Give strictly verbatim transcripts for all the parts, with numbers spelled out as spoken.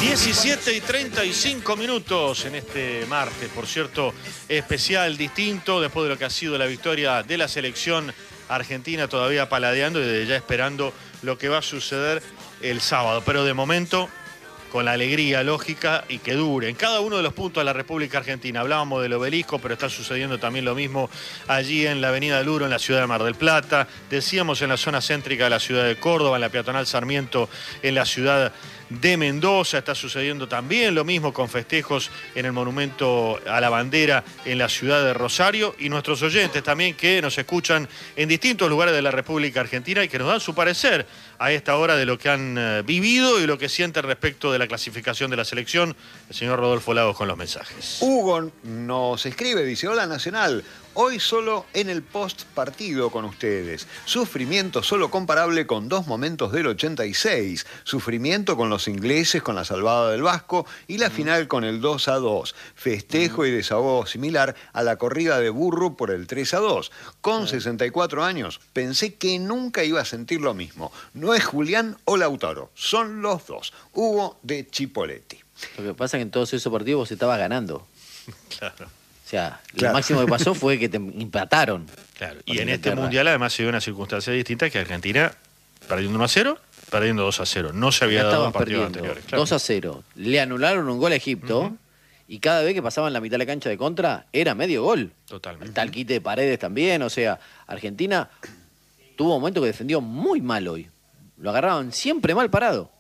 diecisiete y treinta y cinco minutos en este martes, por cierto, especial, distinto, después de lo que ha sido la victoria de la selección argentina, todavía paladeando y desde ya esperando lo que va a suceder el sábado. Pero de momento, con la alegría lógica y que dure. En cada uno de los puntos de la República Argentina, hablábamos del obelisco, pero está sucediendo también lo mismo allí en la avenida Luro, en la ciudad de Mar del Plata. Decíamos en la zona céntrica de la ciudad de Córdoba, en la peatonal Sarmiento, en la ciudad de Mendoza. Está sucediendo también lo mismo con festejos en el Monumento a la Bandera en la ciudad de Rosario, y nuestros oyentes también que nos escuchan en distintos lugares de la República Argentina y que nos dan su parecer a esta hora de lo que han uh, vivido y lo que sienten respecto de la clasificación de la selección. El señor Rodolfo Lagos con los mensajes. Hugo nos escribe, dice: hola Nacional, hoy solo en el post partido con ustedes. Sufrimiento solo comparable con dos momentos del ochenta y seis. Sufrimiento con los ingleses, con la salvada del Vasco y la mm. final con el dos a dos. Festejo mm. y desahogo similar a la corrida de Burro por el tres a dos. Con sí. sesenta y cuatro años pensé que nunca iba a sentir lo mismo. No es Julián o Lautaro, son los dos. Hugo de Chipolletti. Lo que pasa es que en todos esos partidos vos estabas ganando. Claro. O sea, Claro. lo máximo que pasó fue que te empataron. Claro. Y en este mundial además se dio una circunstancia distinta, que Argentina perdiendo uno a cero, perdiendo dos a cero. No se había Ya dado en estaban partidos perdiendo anteriores. Claro. dos a cero. Le anularon un gol a Egipto. Uh-huh. Y cada vez que pasaban la mitad de la cancha de contra, era medio gol. Totalmente. Está el quite de Paredes también. O sea, Argentina tuvo un momento que defendió muy mal hoy. Lo agarraban siempre mal parado.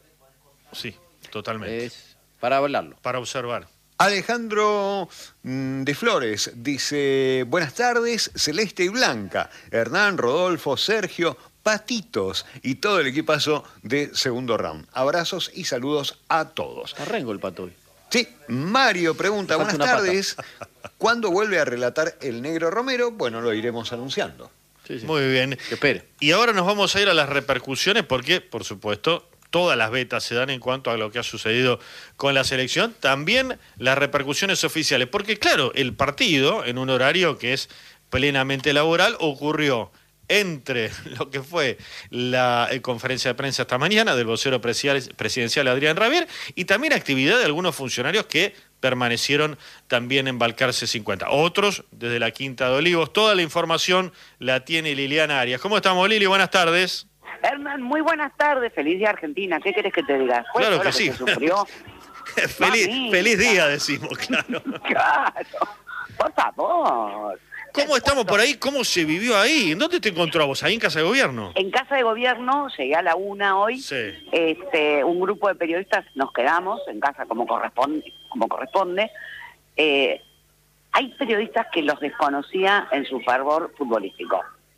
Sí, totalmente. Es para hablarlo. Para observar. Alejandro de Flores dice: buenas tardes, Celeste y Blanca, Hernán, Rodolfo, Sergio, Patitos y todo el equipazo de Segundo Round. Abrazos y saludos a todos. Arrengo el pato hoy. Sí, Mario pregunta: Falta buenas una tardes, ¿cuándo vuelve a relatar el Negro Romero? Bueno, lo iremos anunciando. Sí, sí. Muy bien. Que espere. Y ahora nos vamos a ir a las repercusiones porque, por supuesto, todas las betas se dan en cuanto a lo que ha sucedido con la selección. También las repercusiones oficiales. Porque, claro, el partido, en un horario que es plenamente laboral, ocurrió entre lo que fue la eh, conferencia de prensa esta mañana del vocero presidencial Adrián Rabier y también actividad de algunos funcionarios que permanecieron también en Balcarce cincuenta. Otros desde la Quinta de Olivos. Toda la información la tiene Liliana Arias. ¿Cómo estamos, Lili? Buenas tardes. Hernán, muy buenas tardes. Feliz día Argentina. ¿Qué querés que te diga? ¿Fue Claro todo que lo sí. se sufrió? feliz, Mamita. feliz día, decimos, claro. Claro. Por favor. ¿Cómo estamos por ahí? ¿Cómo se vivió ahí? ¿En dónde te encontró vos? ¿Ahí en Casa de Gobierno? En Casa de Gobierno, llegué a la una hoy. Sí. Este, un grupo de periodistas nos quedamos en casa como corresponde. Como corresponde. Eh, hay periodistas que los desconocía en su fervor futbolístico.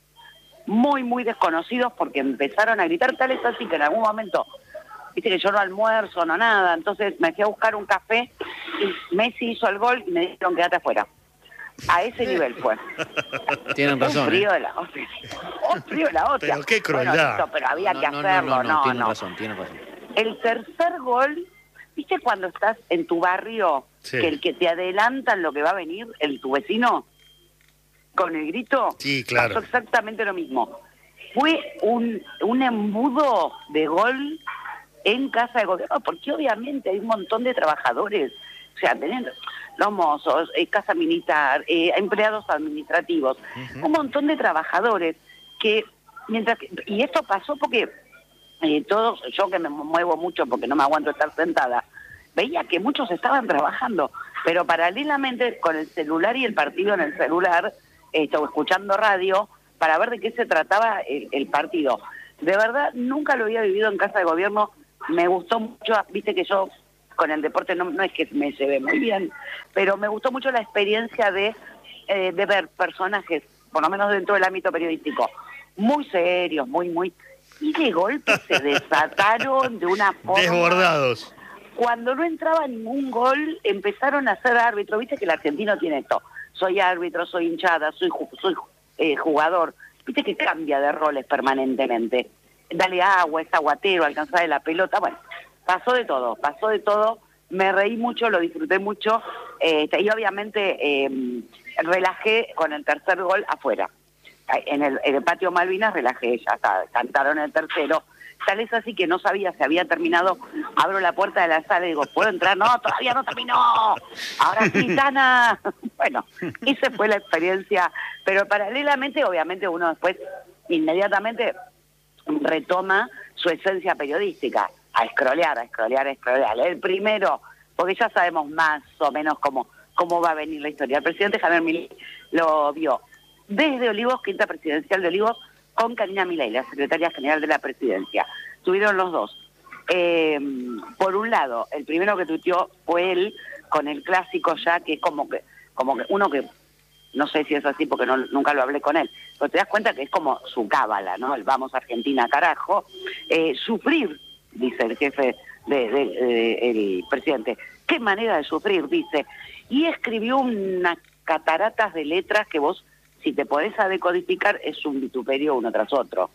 Muy, muy desconocidos porque empezaron a gritar, tal es así que en algún momento, viste que yo no almuerzo, no nada, entonces me fui a buscar un café y Messi hizo el gol y me dijeron quédate afuera. A ese nivel fue. Tienen razón. Un frío ¿eh? de la hostia. Un frío de la hostia. Pero qué crueldad. Bueno, listo, pero había No, que no, hacerlo, no, no, no, tienen no. razón, tienen razón. El tercer gol, ¿viste cuando estás en tu barrio, Sí. que el que te adelantan lo que va a venir, el tu vecino, con el grito? Sí, claro. Pasó exactamente lo mismo. Fue un, un embudo de gol en Casa de Gobierno, porque obviamente hay un montón de trabajadores, o sea, teniendo los mozos, eh, casa militar, eh, empleados administrativos, Uh-huh. un montón de trabajadores que, mientras que, y esto pasó porque eh, todos, yo que me muevo mucho porque no me aguanto estar sentada, veía que muchos estaban trabajando, pero paralelamente con el celular y el partido en el celular, eh, o escuchando radio, para ver de qué se trataba el, el partido. De verdad, nunca lo había vivido en Casa de Gobierno, me gustó mucho, viste que yo con el deporte no, no es que me lleve muy bien, pero me gustó mucho la experiencia de, eh, de ver personajes, por lo menos dentro del ámbito periodístico, muy serios, muy, muy... Y de golpe se desataron de una forma... Desbordados. Cuando no entraba ningún gol, empezaron a ser árbitros. Viste que el argentino tiene esto. Soy árbitro, soy hinchada, soy, soy eh, jugador. Viste que cambia de roles permanentemente. Dale agua, es aguatero, alcanzar de la pelota. Bueno, pasó de todo, pasó de todo. Me reí mucho, lo disfruté mucho. Eh, y obviamente eh, relajé con el tercer gol afuera. En el, en el patio Malvinas relajé, ya está, cantaron el tercero. Tal es así que no sabía si había terminado, abro la puerta de la sala y digo, ¿puedo entrar? No, todavía no terminó. Ahora sí, Tana. Bueno, esa fue la experiencia, pero paralelamente, obviamente, uno después inmediatamente retoma su esencia periodística, a escrolear, a escrolear, a escrolear. El primero, porque ya sabemos más o menos cómo, cómo va a venir la historia. El presidente Javier Milei lo vio desde Olivos, quinta presidencial de Olivos, con Karina Milei, la secretaria general de la presidencia. Tuvieron los dos. Eh, por un lado, el primero que tuiteó fue él, con el clásico ya, que es como que, como que uno que, no sé si es así porque no, nunca lo hablé con él, pero te das cuenta que es como su cábala, ¿no? El vamos Argentina, carajo. Eh, sufrir, dice el jefe, de, de, de, el presidente. ¿Qué manera de sufrir? Dice. Y escribió unas cataratas de letras que vos, si te podés a decodificar, es un vituperio uno tras otro.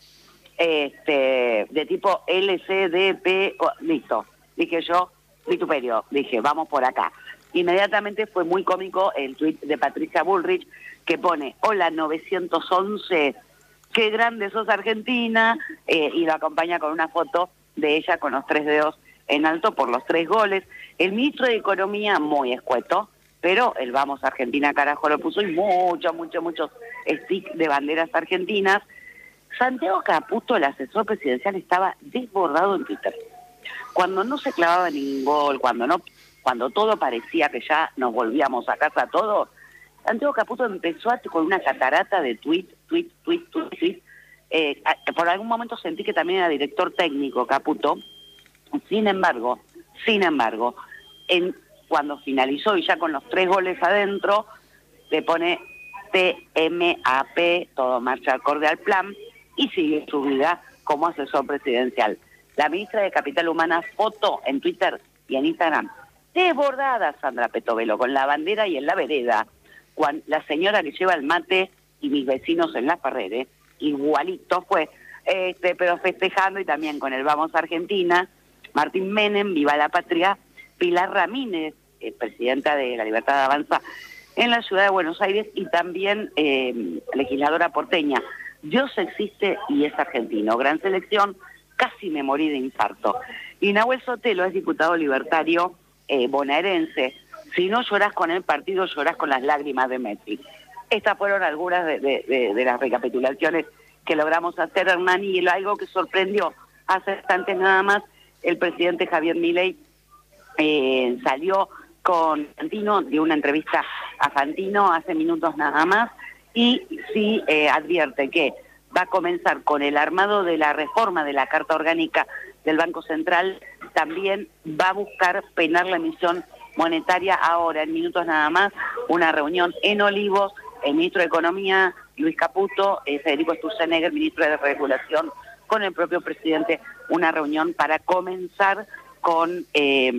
Este, de tipo L, C, D, P, oh, listo. Dije yo, vituperio. Dije, vamos por acá. Inmediatamente fue muy cómico el tuit de Patricia Bullrich, que pone, hola novecientos once, qué grande sos Argentina, eh, y lo acompaña con una foto de ella con los tres dedos en alto por los tres goles. El ministro de Economía, muy escueto, pero el vamos Argentina carajo lo puso, y muchos, muchos, muchos stick de banderas argentinas. Santiago Caputo, el asesor presidencial, estaba desbordado en Twitter. Cuando no se clavaba ningún gol, cuando no, cuando todo parecía que ya nos volvíamos a casa todos, Santiago Caputo empezó a, con una catarata de tweet, tweet, tweet, tweet, tweet. Eh, por algún momento sentí que también era director técnico Caputo. Sin embargo, sin embargo, en, cuando finalizó y ya con los tres goles adentro, le pone T M A P, todo marcha acorde al plan, y sigue su vida como asesor presidencial. La ministra de Capital Humana, foto en Twitter y en Instagram, desbordada Sandra Petovelo, con la bandera y en la vereda, cuando la señora que lleva el mate y mis vecinos en las paredes, igualito fue, este, pero festejando, y también con el Vamos Argentina, Martín Menem, Viva la Patria, Pilar Ramírez, eh, presidenta de La Libertad Avanza en la ciudad de Buenos Aires, y también eh, legisladora porteña. Dios existe y es argentino. Gran selección, casi me morí de infarto. Y Nahuel Sotelo es diputado libertario eh, bonaerense. Si no llorás con el partido, llorás con las lágrimas de Messi. Estas fueron algunas de, de, de, de las recapitulaciones que logramos hacer, Hernán, y algo que sorprendió hace instantes nada más, el presidente Javier Milei eh, salió con Fantino, dio una entrevista a Fantino hace minutos nada más, y sí eh, advierte que va a comenzar con el armado de la reforma de la Carta Orgánica del Banco Central, también va a buscar penar la emisión monetaria ahora, en minutos nada más, una reunión en Olivos, el ministro de Economía, Luis Caputo, eh, Federico Sturzenegger, ministro de Regulación, con el propio presidente, una reunión para comenzar con eh,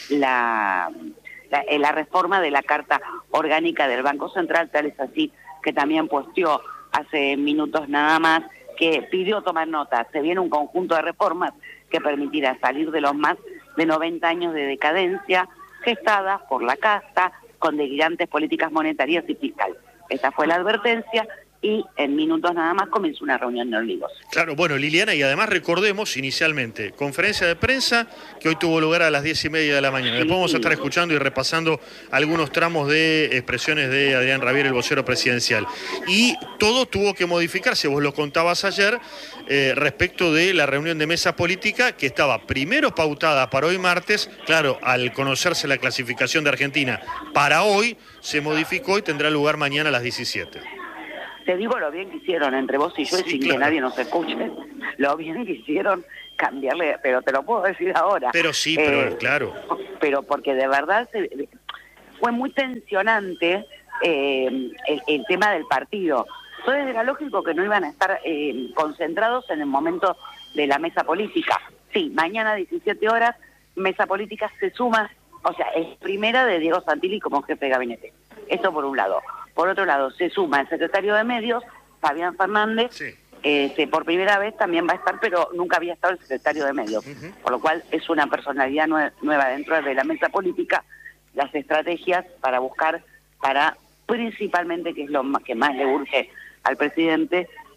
la, la, la reforma de la Carta Orgánica del Banco Central, tal es así que también posteó hace minutos nada más, que pidió tomar nota. Se viene un conjunto de reformas que permitirá salir de los más de noventa años de decadencia gestadas por la casta, con delirantes políticas monetarias y fiscales. Esa fue la advertencia, y en minutos nada más comenzó una reunión en Olivos. Claro, bueno, Liliana, y además recordemos inicialmente, conferencia de prensa que hoy tuvo lugar a las diez y media de la mañana. Sí. Después vamos a estar escuchando y repasando algunos tramos de expresiones de Adrián Rabier, el vocero presidencial. Y todo tuvo que modificarse, vos lo contabas ayer, eh, respecto de la reunión de mesa política que estaba primero pautada para hoy martes. Claro, al conocerse la clasificación de Argentina para hoy, se modificó y tendrá lugar mañana a las diecisiete. Te digo lo bien que hicieron entre vos y yo, sí, sin claro. que nadie nos escuche, lo bien que hicieron cambiarle, pero te lo puedo decir ahora. Pero sí, pero eh, claro. Pero porque de verdad se, fue muy tensionante eh, el, el tema del partido. Entonces era lógico que no iban a estar eh, concentrados en el momento de la mesa política. Sí, mañana a diecisiete horas, mesa política se suma, o sea, es primera de Diego Santilli como jefe de gabinete. Eso por un lado. Por otro lado, se suma el secretario de Medios, Fabián Fernández, sí. este, por primera vez también va a estar, pero nunca había estado el secretario de Medios, uh-huh. por lo cual es una personalidad nue- nueva dentro de la mesa política, las estrategias para buscar, para principalmente, que es lo más, que más le urge al presidente,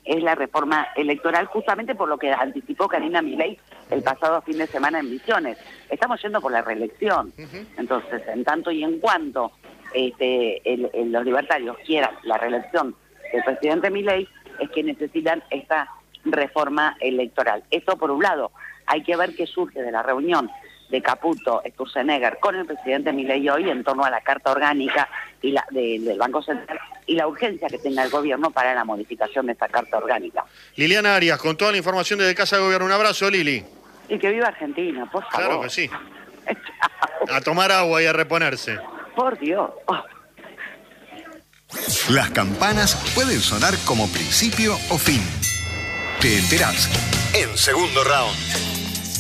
es la reforma electoral, justamente por lo que anticipó Karina Milei el pasado fin de semana en Misiones. Estamos yendo por la reelección. Uh-huh. Entonces, en tanto y en cuanto este, el, el, los libertarios quieran la reelección del presidente Milei, es que necesitan esta reforma electoral. Esto por un lado. Hay que ver qué surge de la reunión de Caputo, Sturzenegger con el presidente Milei hoy en torno a la carta orgánica y la, de, del Banco Central y la urgencia que tenga el gobierno para la modificación de esta carta orgánica. Liliana Arias, con toda la información desde Casa de Gobierno. Un abrazo, Lili. Y que viva Argentina, por favor. Claro que sí. A tomar agua y a reponerse. Por Dios. Oh. Las campanas pueden sonar como principio o fin. Te enterás en Segundo Round.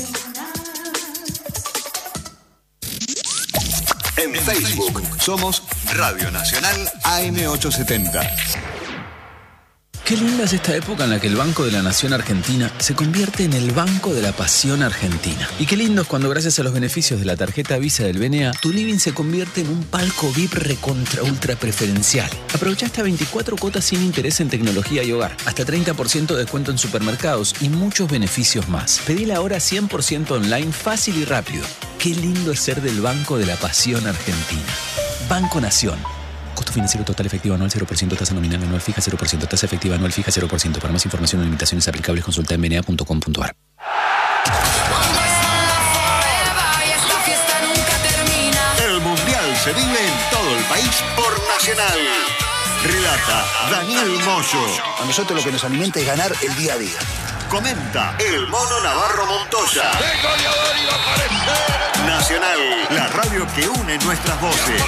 En Facebook somos Radio Nacional A M ochocientos setenta. Qué linda es esta época en la que el Banco de la Nación Argentina se convierte en el Banco de la Pasión Argentina. Y qué lindo es cuando, gracias a los beneficios de la tarjeta Visa del B N A, tu living se convierte en un palco V I P recontra ultra preferencial. Aprovecha hasta veinticuatro cuotas sin interés en tecnología y hogar, hasta treinta por ciento de descuento en supermercados y muchos beneficios más. Pedila ahora cien por ciento online, fácil y rápido. Qué lindo es ser del Banco de la Pasión Argentina. Banco Nación. Costo financiero total efectivo anual cero por ciento, tasa nominal anual fija cero por ciento, tasa efectiva anual fija cero por ciento. Para más información o limitaciones aplicables, consulta en b n a punto com punto a r. El Mundial se vive en todo el país por Nacional. Relata Daniel Moyo. A nosotros lo que nos alimenta es ganar el día a día. Comenta el Mono Navarro Montoya. Nacional, la radio que une nuestras voces.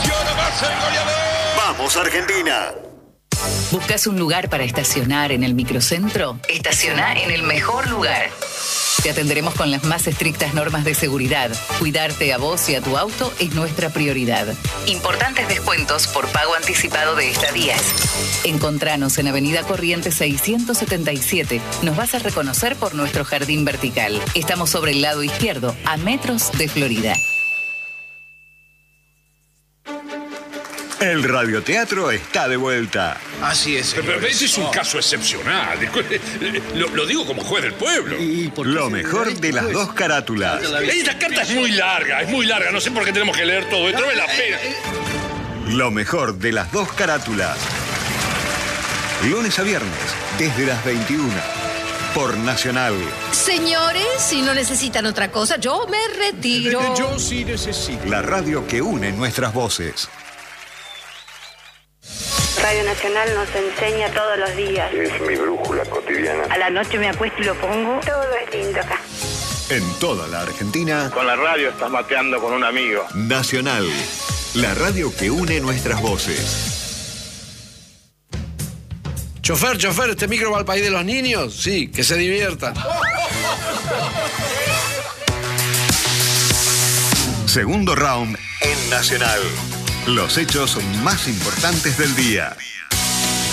¡Vamos, Argentina! ¿Buscas un lugar para estacionar en el microcentro? Estaciona en el mejor lugar. Te atenderemos con las más estrictas normas de seguridad. Cuidarte a vos y a tu auto es nuestra prioridad. Importantes descuentos por pago anticipado de estadías. Encontranos en Avenida Corrientes seiscientos setenta y siete. Nos vas a reconocer por nuestro jardín vertical. Estamos sobre el lado izquierdo, a metros de Florida. El radioteatro está de vuelta. Así es. Pero este es un caso excepcional. Lo, lo digo como juez del pueblo. Lo mejor de las dos carátulas. Esta carta es muy larga, es muy larga. No sé por qué tenemos que leer todo esto. No vale la pena. Lo mejor de las dos carátulas. Lunes a viernes, desde las veintiuna. Por Nacional. Señores, si no necesitan otra cosa, yo me retiro. Yo sí necesito. La radio que une nuestras voces. Radio Nacional nos enseña todos los días. Es mi brújula cotidiana. A la noche me acuesto y lo pongo. Todo es lindo acá. En toda la Argentina. Con la radio estás mateando con un amigo. Nacional, la radio que une nuestras voces. Chofer, chofer, ¿este micro va al país de los niños? Sí, que se diviertan. Segundo round en Nacional. Los hechos más importantes del día.